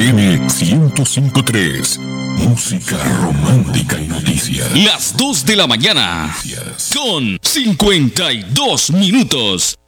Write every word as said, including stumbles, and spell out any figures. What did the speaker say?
M ciento cinco punto tres. Música romántica y noticias. Las dos de la mañana. Con cincuenta y dos minutos.